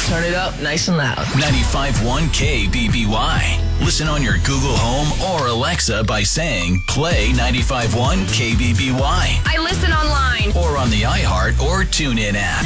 Turn it up nice and loud. 95.1 KBBY. Listen on your Google Home or Alexa by saying, play 95.1 KBBY. I listen online. Or on the iHeart or TuneIn app.